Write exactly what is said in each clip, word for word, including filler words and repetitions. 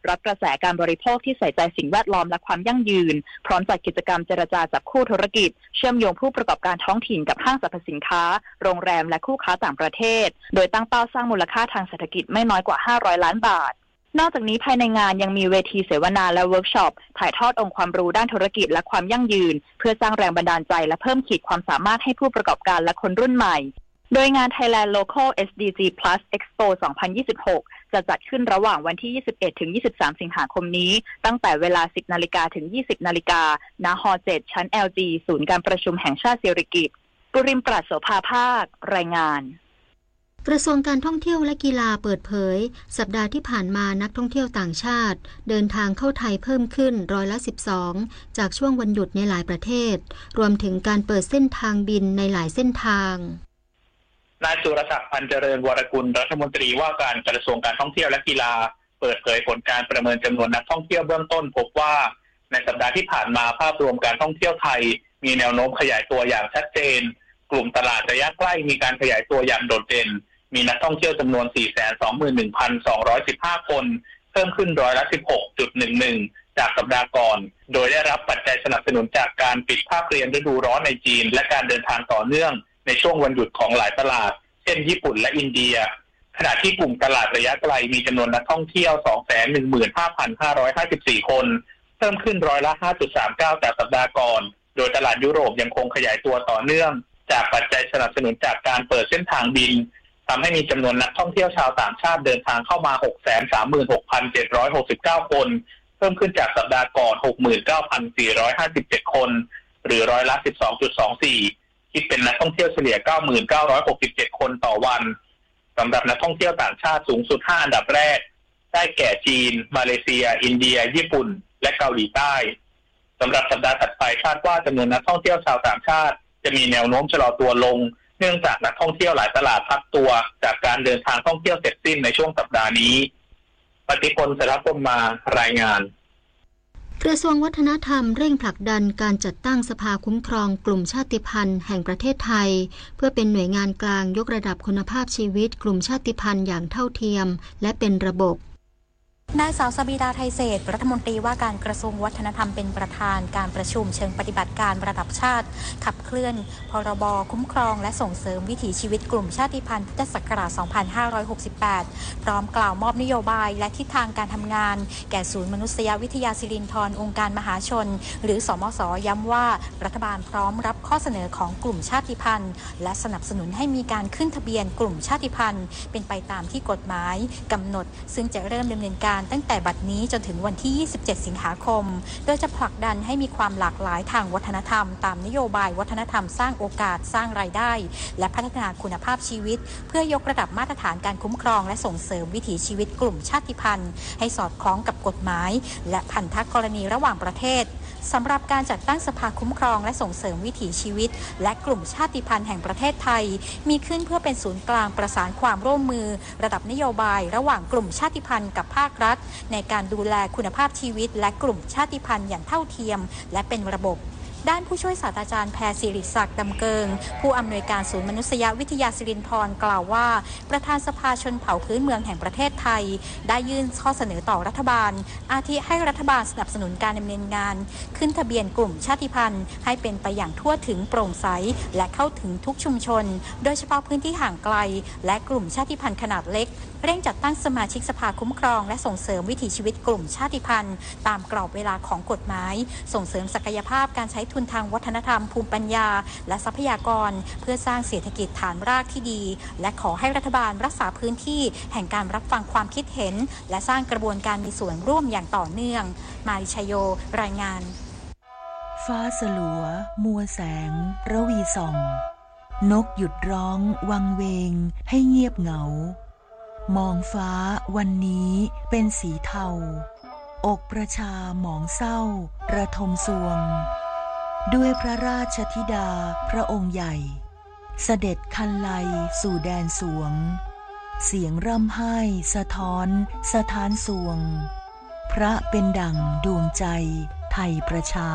รับกระแสการบริโภคที่ใส่ใจสิ่งแวดล้อมและความยั่งยืนพร้อมจัดกิจกรรมเจรจาจับคู่ธุรกิจเชื่อมโยงผู้ประกอบการท้องถิ่นกับห้างสรรพสินค้าโรงแรมและคู่ค้าต่างประเทศโดยตั้งเป้าสร้างมูลค่าทางเศรษฐกิจไม่น้อยกว่าห้าร้อยล้านบาทนอกจากนี้ภายในงานยังมีเวทีเสวนาและเวิร์กช็อปถ่ายทอดองค์ความรู้ด้านธุรกิจและความยั่งยืนเพื่อสร้างแรงบันดาลใจและเพิ่มขีดความสามารถให้ผู้ประกอบการและคนรุ่นใหม่โดยงาน Thailand Local เอส ดี จี Plus Expo สองพันยี่สิบหกจะจัดขึ้นระหว่างวันที่ ยี่สิบเอ็ดถึงยี่สิบสาม สิงหาคมนี้ตั้งแต่เวลา สิบนาฬิกาถึง ยี่สิบนาฬิกาณ ฮอ เจ็ด ชั้น แอล จี ศูนย์การประชุมแห่งชาติสิริกิติ์ปุริมปราศโสภาภาครายงานกระทรวงการท่องเที่ยวและกีฬาเปิดเผยสัปดาห์ที่ผ่านมานักท่องเที่ยวต่างชาติเดินทางเข้าไทยเพิ่มขึ้นร้อยละสิบสองจากช่วงวันหยุดในหลายประเทศรวมถึงการเปิดเส้นทางบินในหลายเส้นทางนายสุรศักดิ์พันเจริญวรกุลรัฐมนตรีว่าการกระทรวงการท่องเที่ยวและกีฬาเปิดเผยผลการประเมินจำนวนนักท่องเที่ยวเบื้องต้นพบว่าในสัปดาห์ที่ผ่านมาภาพรวมการท่องเที่ยวไทยมีแนวโน้มขยายตัวอย่างชัดเจนกลุ่มตลาดระยะใกล้มีการขยายตัวอย่างโดดเด่นมีนักท่องเที่ยวจำนวน สี่แสนสองหมื่นหนึ่งพันสองร้อยสิบห้า คนเพิ่มขึ้นร้อยละ สิบหกจุดหนึ่งหนึ่ง จากสัปดาห์ก่อนโดยได้รับปัจจัยสนับสนุนจากการปิดภาคเรียนฤดูร้อนในจีนและการเดินทางต่อเนื่องในช่วงวันหยุดของหลายตลาดเช่นญี่ปุ่นและอินเดียขณะที่กลุ่มตลาดระยะไกลมีจำนวนนักท่องเที่ยว สองแสนหนึ่งหมื่นห้าพันห้าร้อยห้าสิบสี่ คนเพิ่มขึ้นร้อยละ ห้าจุดสามเก้า จากสัปดาห์ก่อนโดยตลาดยุโรปยังคงขยายตัวต่อเนื่องจากปัจจัยสนับสนุนจากการเปิดเส้นทางบินทำให้มีจำนวนนักท่องเที่ยวชาวต่างชาติเดินทางเข้ามา หกแสนสามหมื่นหกพันเจ็ดร้อยหกสิบเก้า คนเพิ่มขึ้นจากสัปดาห์ก่อน หกหมื่นเก้าพันสี่ร้อยห้าสิบเจ็ด คนหรือร้อยละ สิบสองจุดสองสี่ คิดเป็นนักท่องเที่ยวเฉลี่ย เก้าหมื่นเก้าร้อยหกสิบเจ็ด คนต่อวันสำหรับนักท่องเที่ยวต่างชาติสูงสุดห้าอันดับแรกได้แก่จีนมาเลเซียอินเดียญี่ปุ่นและเกาหลีใต้สำหรับสัปดาห์ถัดไปคาดว่าจำนวนนักท่องเที่ยวชาวต่างชาติจะมีแนวโน้มชะลอตัวลงเนื่องจากนักท่องเที่ยวหลายตลาดพักตัวจากการเดินทางท่องเที่ยวเสร็จสิ้นในช่วงสัปดาห์นี้ปฏิพลสรัพย์มารายงานกระทรวงวัฒนธรรมเร่งผลักดันการจัดตั้งสภาคุ้มครองกลุ่มชาติพันธุ์แห่งประเทศไทยเพื่อเป็นหน่วยงานกลางยกระดับคุณภาพชีวิตกลุ่มชาติพันธุ์อย่างเท่าเทียมและเป็นระบบนายสาวสบิดาไทยเศรษฐ์รัฐมนตรีว่าการกระทรวงวัฒนธรรมเป็นประธานการประชุมเชิงปฏิบัติการระดับชาติขับเคลื่อนพรบคุ้มครองและส่งเสริมวิถีชีวิตกลุ่มชาติพันธุ์พุทธศักราช สองพันห้าร้อยหกสิบแปด พร้อมกล่าวมอบนโยบายและทิศทางการทำงานแก่ศูนย์มนุษยวิทยาสิรินธรองค์การมหาชนหรือสมส.ย้ำว่ารัฐบาลพร้อมรับข้อเสนอของกลุ่มชาติพันธุ์และสนับสนุนให้มีการขึ้นทะเบียนกลุ่มชาติพันธุ์เป็นไปตามที่กฎหมายกำหนดซึ่งจะเริ่มดำเนินการตั้งแต่บัดนี้จนถึงวันที่ ยี่สิบเจ็ด สิงหาคมโดยจะผลักดันให้มีความหลากหลายทางวัฒนธรรมตามนโยบายวัฒนธรรมสร้างโอกาสสร้างรายได้และพัฒนาคุณภาพชีวิตเพื่อยกระดับมาตรฐานการคุ้มครองและส่งเสริมวิถีชีวิตกลุ่มชาติพันธุ์ให้สอดคล้องกับกฎหมายและพันธกรณีระหว่างประเทศสำหรับการจัดตั้งสภาคุ้มครองและส่งเสริมวิถีชีวิตและกลุ่มชาติพันธุ์แห่งประเทศไทยมีขึ้นเพื่อเป็นศูนย์กลางประสานความร่วมมือระดับนโยบายระหว่างกลุ่มชาติพันธุ์กับภาครัฐในการดูแลคุณภาพชีวิตและกลุ่มชาติพันธุ์อย่างเท่าเทียมและเป็นระบบด้านผู้ช่วยศาสตราจารย์แพรศิริศักดิ์ดำเกิงผู้อำนวยการศูนย์มนุษยวิทยาสิรินธรกล่าวว่าประธานสภาชนเผ่าพื้นเมืองแห่งประเทศไทยได้ยื่นข้อเสนอต่อรัฐบาลอาทิให้รัฐบาลสนับสนุนการดำเนินงานขึ้นทะเบียนกลุ่มชาติพันธุ์ให้เป็นไปอย่างทั่วถึงโปร่งใสและเข้าถึงทุกชุมชนโดยเฉพาะพื้นที่ห่างไกลและกลุ่มชาติพันธุ์ขนาดเล็กเร่งจัดตั้งสมาชิกสภาคุ้มครองและส่งเสริมวิถีชีวิตกลุ่มชาติพันธุ์ตามกรอบเวลาของกฎหมายส่งเสริมศักยภาพการใช้ทุนทางวัฒนธรรมภูมิปัญญาและทรัพยากรเพื่อสร้างเศรษฐกิจฐานรากที่ดีและขอให้รัฐบาลรักษาพื้นที่แห่งการรับฟังความคิดเห็นและสร้างกระบวนการมีส่วนร่วมอย่างต่อเนื่องมาริชโยรายงานฟ้าสลัวมัวแสงระวีส่องนกหยุดร้องวังเวงให้เงียบเหงามองฟ้าวันนี้เป็นสีเทาอกประชาหมองเศร้าระทมสวงด้วยพระราชธิดาพระองค์ใหญ่เสด็จคันไลสู่แดนสวงเสียงร่ำไห้สะท้อนสถานสวงพระเป็นดั่งดวงใจไทยประชา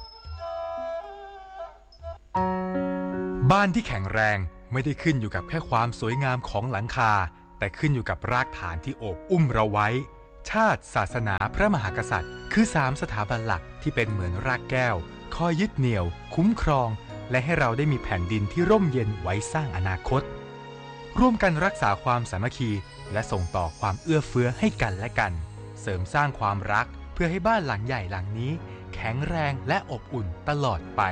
บ้านที่แข็งแรงไม่ได้ขึ้นอยู่กับแค่ความสวยงามของหลังคาแต่ขึ้นอยู่กับรากฐานที่โอบอุ้มเราไว้ชาติศาสนาพระมหากษัตริย์คือสามสถาบันหลักที่เป็นเหมือนรากแก้วคอยยึดเหนี่ยวคุ้มครองและให้เราได้มีแผ่นดินที่ร่มเย็นไว้สร้างอนาคตร่วมกันรักษาความสามัคคีและส่งต่อความเอื้อเฟื้อให้กันและกันเสริมสร้างความรักเพื่อให้บ้านหลังใหญ่หลังนี้แข็งแรงและอบอุ่นตลอดไป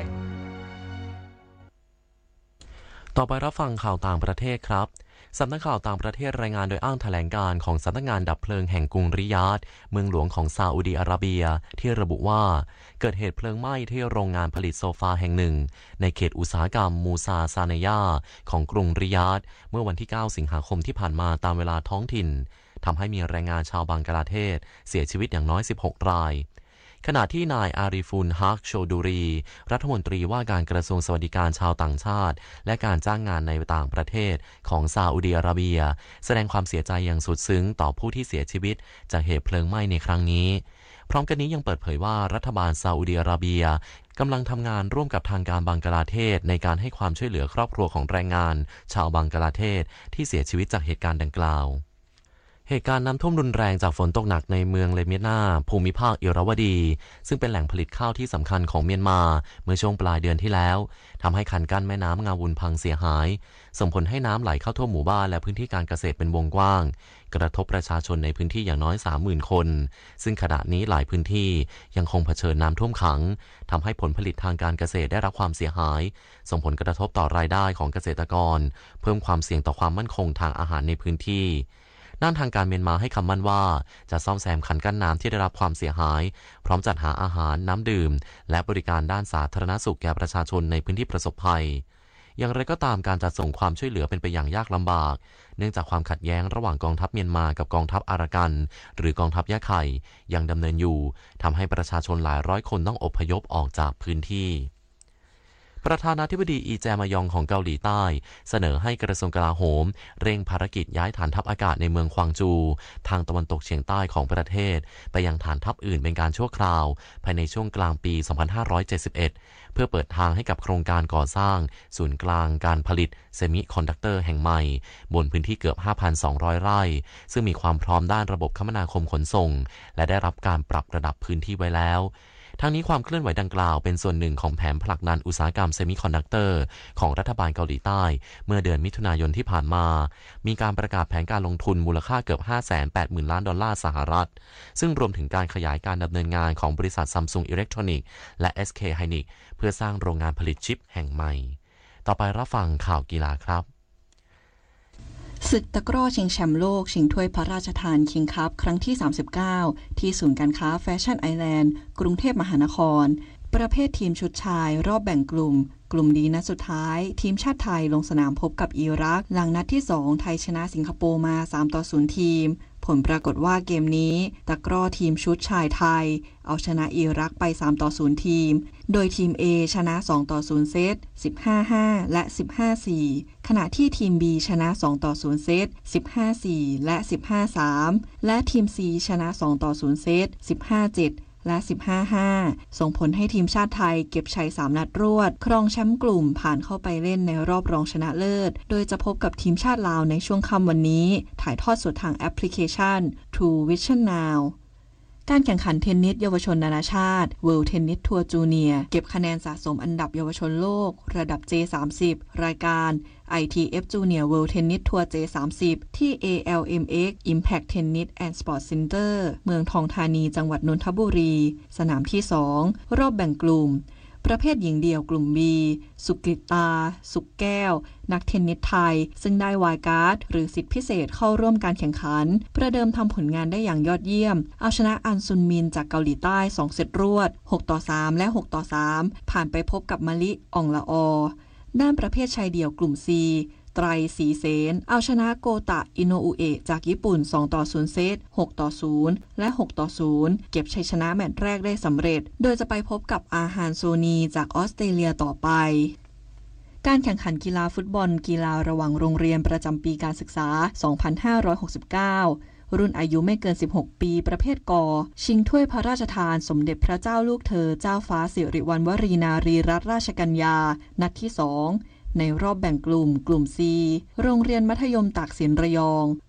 ต่อไปรับฟังข่าวต่างประเทศครับสำนักข่าวต่างประเทศรายงานโดยอ้างแถลงการของสำนักงานดับเพลิงแห่งกรุงริยาดเมืองหลวงของซาอุดีอาระเบียที่ระบุว่าเกิดเหตุเพลิงไหม้ที่โรงงานผลิตโซฟาแห่งหนึ่งในเขตอุตสาหกรรมมูซาซาเนยาของกรุงริยาดเมื่อวันที่เก้าสิงหาคมที่ผ่านมาตามเวลาท้องถิ่นทำให้มีแรงงานชาวบังกลาเทศเสียชีวิตอย่างน้อยสิบหกรายขณะที่นายอาริฟุนฮักโชดูรีรัฐมนตรีว่าการกระทรวงสวัสดิการชาวต่างชาติและการจ้างงานในต่างประเทศของซาอุดิอาระเบียแสดงความเสียใจอย่างสุดซึ้งต่อผู้ที่เสียชีวิตจากเหตุเพลิงไหม้ในครั้งนี้พร้อมกันนี้ยังเปิดเผยว่ารัฐบาลซาอุดิอาระเบียกำลังทำงานร่วมกับทางการบังกลาเทศในการให้ความช่วยเหลือครอบครัวของแรงงานชาวบังกลาเทศที่เสียชีวิตจากเหตุการณ์ดังกล่าวเหตุการณ์น้ำท่วมรุนแรงจากฝนตกหนักในเมืองเลเมียนาภูมิภาคอิราวดีซึ่งเป็นแหล่งผลิตข้าวที่สำคัญของเมียนมาเมื่อช่วงปลายเดือนที่แล้วทำให้คันกั้นแม่น้ำงาวุนพังเสียหายส่งผลให้น้ำไหลเข้าท่วมหมู่บ้านและพื้นที่การเกษตรเป็นวงกว้างกระทบประชาชนในพื้นที่อย่างน้อย สามหมื่น คนซึ่งขณะนี้หลายพื้นที่ยังคงเผชิญน้ำท่วมขังทำให้ผลผลิตทางการเกษตรได้รับความเสียหายส่งผลกระทบต่อรายได้ของเกษตรกรเพิ่มความเสี่ยงต่อความมั่นคงทางอาหารในพื้นที่ด้านทางการเมียนมาให้คำมั่นว่าจะซ่อมแซมคันกั้นน้ำที่ได้รับความเสียหายพร้อมจัดหาอาหารน้ำดื่มและบริการด้านสาธารณสุขแก่ประชาชนในพื้นที่ประสบภัยอย่างไรก็ตามการจัดส่งความช่วยเหลือเป็นไปอย่างยากลำบากเนื่องจากความขัดแย้งระหว่างกองทัพเมียนมากับกองทัพอารากันหรือกองทัพยะไข่ยังดำเนินอยู่ทำให้ประชาชนหลายร้อยคนต้องอพยพออกจากพื้นที่ประธานาธิบดีอีแจมายองของเกาหลีใต้เสนอให้กระทรวงกลาโหมเร่งภารกิจย้ายฐานทัพอากาศในเมืองควางจูทางตะวันตกเฉียงใต้ของประเทศไปยังฐานทัพอื่นเป็นการชั่วคราวภายในช่วงกลางปี สองพันห้าร้อยเจ็ดสิบเอ็ด เพื่อเปิดทางให้กับโครงการก่อสร้างศูนย์กลางการผลิตเซมิคอนดักเตอร์แห่งใหม่บนพื้นที่เกือบ ห้าพันสองร้อย ไร่ซึ่งมีความพร้อมด้านระบบคมนาคมขนส่งและได้รับการปรับระดับพื้นที่ไว้แล้วทั้งนี้ความเคลื่อนไหวดังกล่าวเป็นส่วนหนึ่งของแผนผลักดันอุตสาหกรรมเซมิคอนดักเตอร์ของรัฐบาลเกาหลีใต้เมื่อเดือนมิถุนายนที่ผ่านมามีการประกาศแผนการลงทุนมูลค่าเกือบ ห้าแสนแปดหมื่น ล้านดอลลาร์สหรัฐซึ่งรวมถึงการขยายการดำเนินงานของบริษัท Samsung Electronics และ เอส เค Hynix เพื่อสร้างโรงงานผลิตชิปแห่งใหม่ต่อไปรับฟังข่าวกีฬาครับศึกตะกร้อชิงแชมป์โลกชิงถ้วยพระราชทานคิงคัพครั้งที่สามสิบเก้าที่ศูนย์การค้าแฟชั่นไอแลนด์กรุงเทพมหานครประเภททีมชุดชายรอบแบ่งกลุ่มกลุ่มดีนัดสุดท้ายทีมชาติไทยลงสนามพบกับอิรักหลังนัดที่สองไทยชนะสิงคโปร์มาสามต่อศูนย์ทีมผลปรากฏว่าเกมนี้ตะกร้อทีมชุดชายไทยเอาชนะอิรักไปสามต่อศูนย์ทีมโดยทีม A ชนะสองต่อศูนย์เซต สิบห้าต่อห้า และ สิบห้าต่อสี่ ขณะที่ทีม B ชนะสองต่อศูนย์เซต สิบห้าต่อสี่ และ สิบห้าต่อสาม และทีม C ชนะสองต่อศูนย์เซต สิบห้าต่อเจ็ดและ สิบห้าต่อห้า ส่งผลให้ทีมชาติไทยเก็บชัยสามนัดรวดครองแชมป์กลุ่มผ่านเข้าไปเล่นในรอบรองชนะเลิศโดยจะพบกับทีมชาติลาวในช่วงค่ำวันนี้ถ่ายทอดสดทางแอปพลิเคชัน True Vision Now การแข่งขันเทนนิสเยาวชนนานาชาติ World Tennis Tour Junior เก็บคะแนนสะสมอันดับเยาวชนโลกระดับ เจ สามสิบ รายการ ไอ ที เอฟ Junior World Tennis Tour เจ สามสิบ ที่ เอ แอล เอ็ม เอ็กซ์ Impact Tennis and Sports Center เมืองทองธานีจังหวัดนนทบุรีสนามที่สองรอบแบ่งกลุ่มประเภทหญิงเดี่ยวกลุ่ม B สุกฤตาสุกแก้วนักเทนนิสไทยซึ่งได้วายการ์ดหรือสิทธิพิเศษเข้าร่วมการแข่งขันประเดิมทำผลงานได้อย่างยอดเยี่ยมเอาชนะอันซุนมินจากเกาหลีใต้สองเซตรวดหกต่อสามและหกต่อสามผ่านไปพบกับมะลิอ่องละออด้านประเภทชายเดี่ยวกลุ่ม Cไตรศรีเสนเอาชนะโกตะอิโนอุเอะจากญี่ปุ่นสองต่อศูนย์เซตหกต่อศูนย์และหกต่อศูนย์เก็บชัยชนะแมตช์แรกได้สำเร็จโดยจะไปพบกับอาฮานโซนีจากออสเตรเลียต่อไปการแข่งขันกีฬาฟุตบอลกีฬาระหว่างโรงเรียนประจำปีการศึกษาสองพันห้าร้อยหกสิบเก้ารุ่นอายุไม่เกินสิบหกปีประเภทกชิงถ้วยพระราชทานสมเด็จพระเจ้าลูกเธอเจ้าฟ้าสิริวัณวรีนารีรัตนราชกัญญานัดที่สองในรอบแบ่งกลุ่มกลุ่ม C โรงเรียนมัธยมตากสินระยอง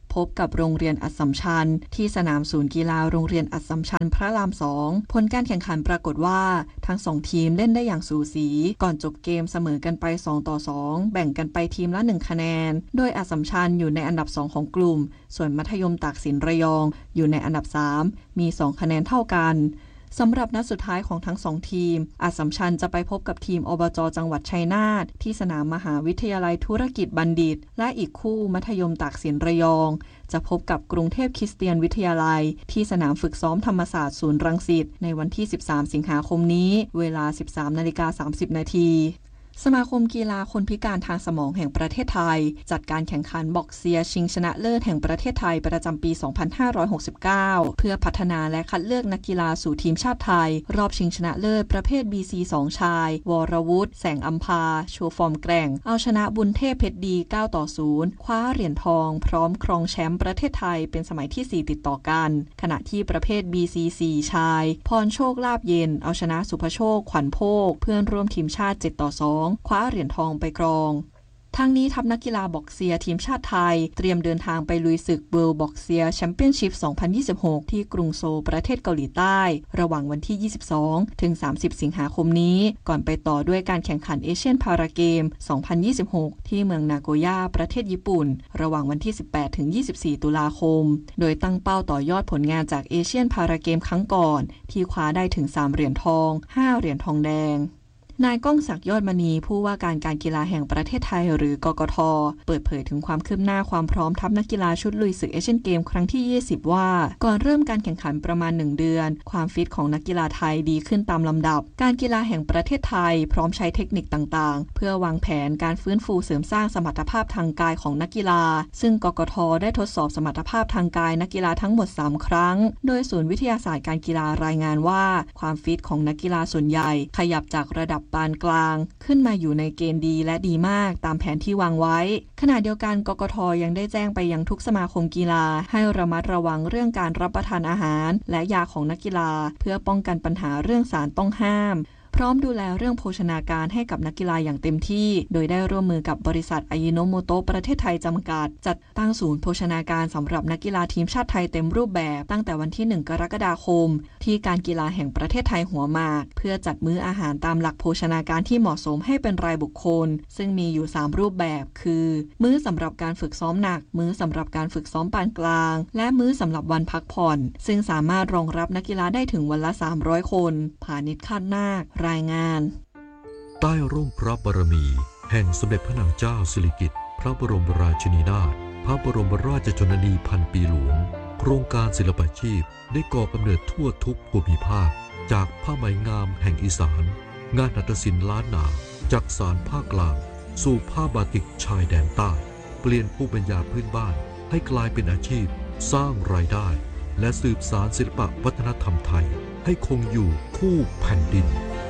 พบกับโรงเรียนอัสสัมชัญที่สนามศูนย์กีฬาโรงเรียนอัสสัมชัญพระรามสองผลการแข่งขันปรากฏว่าทั้งสองทีมเล่นได้อย่างสูสีก่อนจบเกมเสมอกันไปสองต่อสองแบ่งกันไปทีมละหนึ่งคะแนนโดยอัสสัมชัญอยู่ในอันดับสองของกลุ่มส่วนมัธยมตากสินระยองอยู่ในอันดับสามมีสองคะแนนเท่ากันสำหรับนัดสุดท้ายของทั้งสองทีมอัสสัมชัญจะไปพบกับทีมอบจ.จังหวัดชัยนาทที่สนามมหาวิทยาลัยธุรกิจบัณฑิตและอีกคู่มัธยมตากสินระยองจะพบกับกรุงเทพคริสเตียนวิทยาลัยที่สนามฝึกซ้อมธรรมศาสตร์ศูนย์รังสิตในวันที่สิบสามสิงหาคมนี้เวลา สิบสามนาฬิกาสามสิบนาทีสมาคมกีฬาคนพิการทางสมองแห่งประเทศไทยจัดการแข่งขันบ็อกเซียชิงชนะเลิศแห่งประเทศไทยประจำปี สองพันห้าร้อยหกสิบเก้า เพื่อพัฒนาและคัดเลือกนักกีฬาสู่ทีมชาติไทยรอบชิงชนะเลิศประเภท บี ซี สอง ชายวรวุฒิแสงอัมพาโชว์ฟอร์มแกร่งเอาชนะบุญเทพเพชรดีเก้าต่อศูนย์คว้าเหรียญทองพร้อมครองแชมป์ประเทศไทยเป็นสมัยที่สี่ติดต่อกันขณะที่ประเภท บี ซี สี่ ชายพรโชคลาภเย็นเอาชนะสุภโชคขวัญโภคเพื่อนร่วมทีมชาติเจ็ดต่อสองคว้าเหรียญทองไปครองทั้งนี้ทัพนักกีฬาบ็อกเซียทีมชาติไทยเตรียมเดินทางไปลุยศึก World Boxia Championship สองพันยี่สิบหกที่กรุงโซลประเทศเกาหลีใต้ระหว่างวันที่ยี่สิบสองถึงสามสิบสิงหาคมนี้ก่อนไปต่อด้วยการแข่งขันเอเชียนพาราเกมสองพันยี่สิบหกที่เมืองนาโกย่าประเทศญี่ปุ่นระหว่างวันที่สิบแปดถึงยี่สิบสี่ตุลาคมโดยตั้งเป้าต่อยอดผลงานจากเอเชียนพาราเกมครั้งก่อนที่คว้าได้ถึงสามเหรียญทองห้าเหรียญทองแดงนายก้องศักดิ์ยอดมณีผู้ว่าการการกีฬาแห่งประเทศไทยหรือกกท.เปิดเผยถึงความคืบหน้าความพร้อมทัพนักกีฬาชุดลุยศึกเอเชียนเกมครั้งที่ยี่สิบว่าก่อนเริ่มการแข่งขันประมาณหนึ่งเดือนความฟิตของนักกีฬาไทยดีขึ้นตามลำดับการกีฬาแห่งประเทศไทยพร้อมใช้เทคนิคต่างๆเพื่อวางแผนการฟื้นฟูเสริมสร้างสมรรถภาพทางกายของนักกีฬาซึ่งกกท.ได้ทดสอบสมรรถภาพทางกายนักกีฬาทั้งหมดสามครั้งโดยศูนย์วิทยาศาสตร์การกีฬารายงานว่าความฟิตของนักกีฬาส่วนใหญ่ขยับจากระดับปานกลางขึ้นมาอยู่ในเกณฑ์ดีและดีมากตามแผนที่วางไว้ขณะเดียวกันกกท.ยังได้แจ้งไปยังทุกสมาคมกีฬาให้ระมัดระวังเรื่องการรับประทานอาหารและยาของนักกีฬาเพื่อป้องกันปัญหาเรื่องสารต้องห้ามพร้อมดูแลเรื่องโภชนาการให้กับนักกีฬาอย่างเต็มที่โดยได้ร่วมมือกับบริษัทอายิโนโมโตะประเทศไทยจำกัดจัดตั้งศูนย์โภชนาการสำหรับนักกีฬาทีมชาติไทยเต็มรูปแบบตั้งแต่วันที่หนึ่งกรกฎาคมที่การกีฬาแห่งประเทศไทยหัวหมากเพื่อจัดมื้ออาหารตามหลักโภชนาการที่เหมาะสมให้เป็นรายบุคคลซึ่งมีอยู่สามรูปแบบคือมื้อสำหรับการฝึกซ้อมหนักมื้อสำหรับการฝึกซ้อมปานกลางและมื้อสำหรับวันพักผ่อนซึ่งสามารถรองรับนักกีฬาได้ถึงวันละสามร้อยคนผานิช คาดนาครายงานใต้ร่มพระบารมีแห่งสมเด็จพระนางเจ้าสิริกิติ์พระบรมราชินีนาถพระบรมราชชนนีพันปีหลวงโครงการศิลปาชีพได้ก่อกำเนิดทั่วทุกภูมิภาคจากผ้าไหมงามแห่งอีสานงานหัตถศิลป์ล้านนาจากสารภาคกลางสู่ผ้าบาติกชายแดนใต้เปลี่ยนภูมิปัญญาพื้นบ้านให้กลายเป็นอาชีพสร้างรายได้และสืบสานศิลปวัฒนธรรมไทยให้คงอยู่คู่แผ่นดิน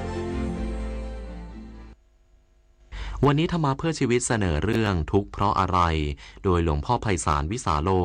วันนี้ธรรมะเพื่อชีวิตเสนอเรื่องทุกข์เพราะอะไรโดยหลวงพ่อไพศาลวิสาโล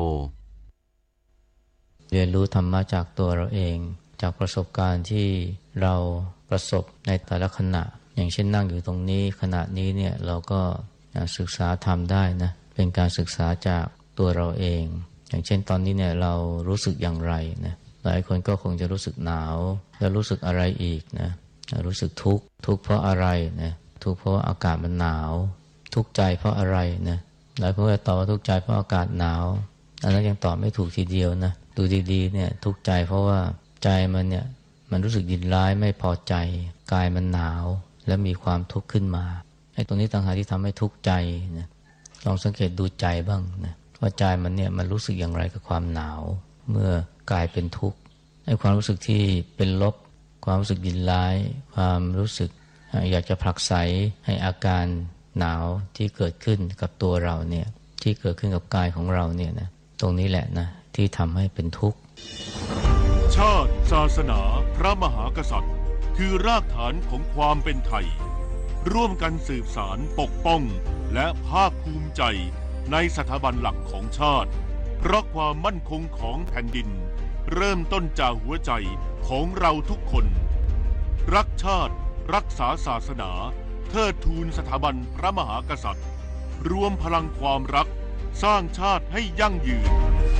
เรียนรู้ธรรมะจากตัวเราเองจากประสบการณ์ที่เราประสบในแต่ละขณะอย่างเช่นนั่งอยู่ตรงนี้ขณะนี้เนี่ยเราก็ศึกษาธรรมได้นะเป็นการศึกษาจากตัวเราเองอย่างเช่นตอนนี้เนี่ยเรารู้สึกอย่างไรนะหลายคนก็คงจะรู้สึกหนาวแล้วรู้สึกอะไรอีกนะรู้สึกทุกข์ทุกข์เพราะอะไรนะทุกข์เพราะอากาศมันหนาวทุกข์ใจเพราะอะไรนะหลายคนจะตอบว่าทุกข์ใจเพราะอากาศหนาวอันนั้นยังตอบไม่ถูกทีเดียวนะดูดีๆเนี่ยทุกข์ใจเพราะว่าใจมันเนี่ยมันรู้สึกยินร้ายไม่พอใจกายมันหนาวและมีความทุกข์ขึ้นมาไอ้ตรงนี้ต่างหากที่ทำให้ทุกข์ใจนะลองสังเกตดูใจบ้างนะว่าใจมันเนี่ยมันรู้สึกอย่างไรกับความหนาวเมื่อกายเป็นทุกข์ไอ้ความรู้สึกที่เป็นลบความรู้สึกยินร้ายความรู้สึกอยากจะผลักไสให้อาการหนาวที่เกิดขึ้นกับตัวเราเนี่ยที่เกิดขึ้นกับกายของเราเนี่ยนะตรงนี้แหละนะที่ทำให้เป็นทุกข์ชาติศาสนาพระมหากษัตริย์คือรากฐานของความเป็นไทยร่วมกันสืบสานปกป้องและภาคภูมิใจในสถาบันหลักของชาติเพราะความมั่นคงของแผ่นดินเริ่มต้นจากหัวใจของเราทุกคนรักชาติรักษาศาสนาเทิดทูนสถาบันพระมหากษัตริย์รวมพลังความรักสร้างชาติให้ยั่งยืน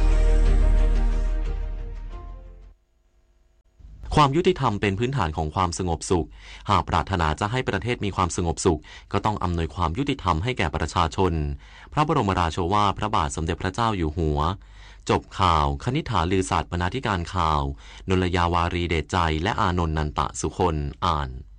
ความยุติธรรมเป็นพื้นฐานของความสงบสุขหากปรารถนาจะให้ประเทศมีความสงบสุขก็ต้องอำนวยความยุติธรรมให้แก่ประชาชนพระบรมราโชวาทพระบาทสมเด็จพระเจ้าอยู่หัวจบข่าวคณิษฐาลือศาสตร์บรรณาธิการข่าวนลยาวารีเดชใจและอานนท์นันตะสุคนอ่าน